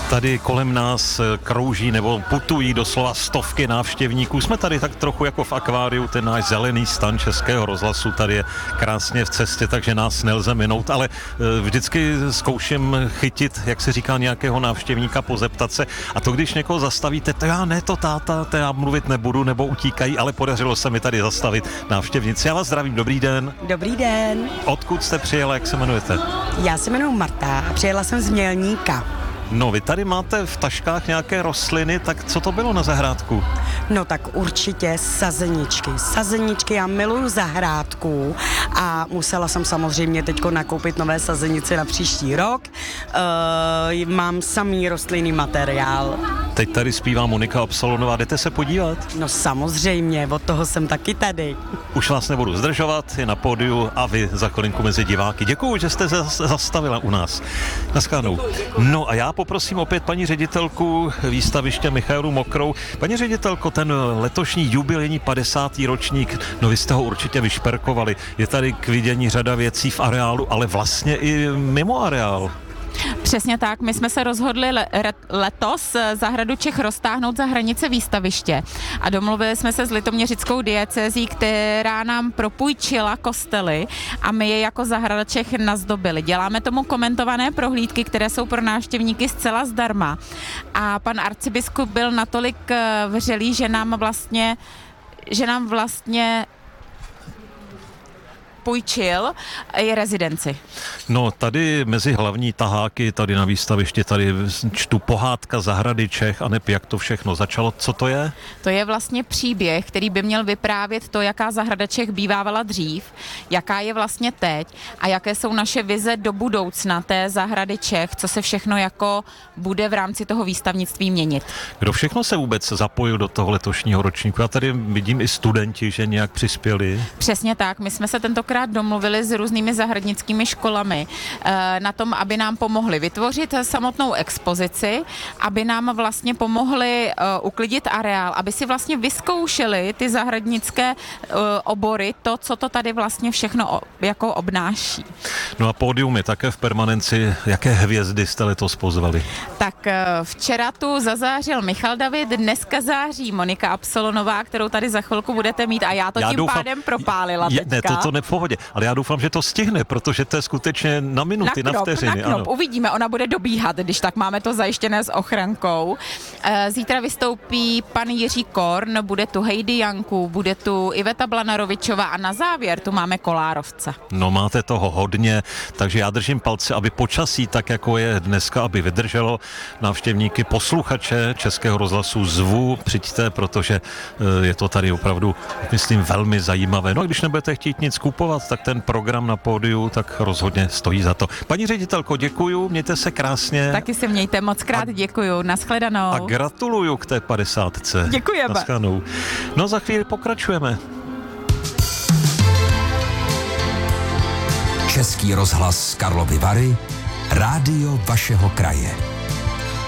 Tady kolem nás krouží nebo putují doslova stovky návštěvníků. Jsme tady tak trochu jako v akváriu, ten náš zelený stan Českého rozhlasu tady je krásně v cestě, takže nás nelze minout, ale vždycky zkouším chytit, jak se říká, nějakého návštěvníka, pozeptat se. A to, když někoho zastavíte, to já ne, to táta, to já mluvit nebudu, nebo utíkají, ale podařilo se mi tady zastavit návštěvníci. Já vás zdravím, dobrý den. Dobrý den. Odkud jste přijela, jak se jmenujete? Já se jmenuji Marta a přijela jsem z Mělníka. No, vy tady máte v taškách nějaké rostliny, tak co to bylo na zahrádku? No tak určitě sazeničky. Sazeničky, já miluju zahrádku a musela jsem samozřejmě teďko nakoupit nové sazenice na příští rok. Mám samý rostlinný materiál. Teď tady zpívá Monika Absolonová, jdete se podívat? No samozřejmě, od toho jsem taky tady. Už vás nebudu zdržovat, je na pódiu a vy za chvilinku mezi diváky. Děkuju, že jste zastavila u nás. Naschledanou. No a já poprosím opět paní ředitelku výstaviště Michaelu Mokrou. Paní ředitelko, ten letošní jubilejní 50. ročník, no vy jste ho určitě vyšperkovali. Je tady k vidění řada věcí v areálu, ale vlastně i mimo areál. Přesně tak, my jsme se rozhodli letos zahradu Čech roztáhnout za hranice výstaviště a domluvili jsme se s litoměřickou diecézí, která nám propůjčila kostely a my je jako zahrada Čech nazdobili. Děláme tomu komentované prohlídky, které jsou pro návštěvníky zcela zdarma a pan arcibiskup byl natolik vřelý, že nám vlastně půjčil i rezidenci. No tady mezi hlavní taháky, tady na výstavišti, tady čtu Pohádka zahrady Čech a neb jak to všechno začalo. Co to je? To je vlastně příběh, který by měl vyprávět to, jaká zahrada Čech bývávala dřív, jaká je vlastně teď a jaké jsou naše vize do budoucna té zahrady Čech, co se všechno jako bude v rámci toho výstavnictví měnit. Kdo všechno se vůbec zapojil do toho letošního ročníku? Já tady vidím i studenti, že nějak přispěli. Přesně tak, my jsme se tentokrát domluvili s různými zahradnickými školami na tom, aby nám pomohli vytvořit samotnou expozici, aby nám vlastně pomohli uklidit areál, aby si vlastně vyzkoušeli ty zahradnické obory, to, co to tady vlastně všechno jako obnáší. No a pódium je také v permanenci. Jaké hvězdy jste letos pozvali? Tak včera tu zazářil Michal David, dneska září Monika Absolonová, kterou tady za chvilku budete mít a já to tím pádem propálila teďka. Ne, to ne v pohodě, ale já doufám, že to stihne, protože to je skutečně na minuty, na vteřiny. Na knop. Uvidíme, ona bude dobíhat, když tak máme to zajištěné s ochrankou. Zítra vystoupí pan Jiří Korn, bude tu Heidi Janku, bude tu Iveta Blanarovičová a na závěr tu máme Kolárovce. No máte toho hodně, takže já držím palce, aby počasí tak, jako je dneska, aby vydrželo. Návštěvníky, posluchače Českého rozhlasu zvu, přijďte, protože je to tady opravdu, myslím, velmi zajímavé. No a když nebudete chtít nic kupovat, tak ten program na pódiu tak rozhodně stojí za to. Paní ředitelko, děkuju, mějte se krásně. Taky se mějte, moc krát děkuju, naschledanou. A gratuluju k té 50. Děkujeme. Naschledanou. No za chvíli pokračujeme. Český rozhlas Karlovy Vary, rádio vašeho kraje.